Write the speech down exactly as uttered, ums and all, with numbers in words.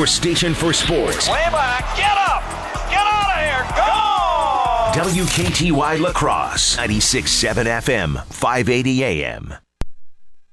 your station for sports. Way back, get up! Get out of here! Go! W K T Y La Crosse, ninety-six point seven F M, five eighty A M.